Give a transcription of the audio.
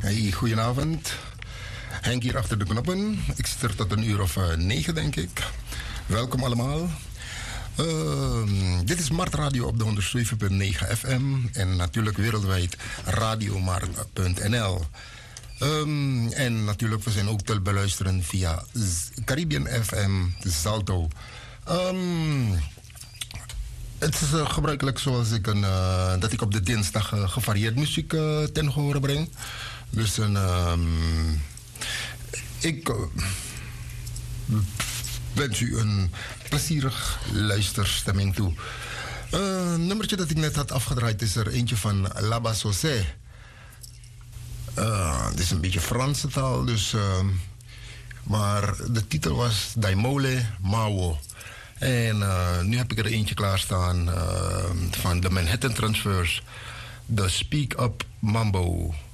Hey, goedenavond. Henk hier achter de knoppen. Ik zit er tot 9:00, denk ik. Welkom allemaal. Dit is Mart Radio op de 107.9 FM en natuurlijk wereldwijd radiomart.nl. En natuurlijk, we zijn ook te beluisteren via Caribbean FM, Salto. Het is gebruikelijk zoals dat ik op de dinsdag gevarieerd muziek ten gehore breng. Dus ik wens u een plezierig luisterstemming toe. Een nummertje dat ik net had afgedraaid is er eentje van Laba Sosé. Het is een beetje Franse taal, dus, maar de titel was Daimole Mawo. En nu heb ik er eentje klaarstaan van de Manhattan Transfers, de Speak Up Mambo.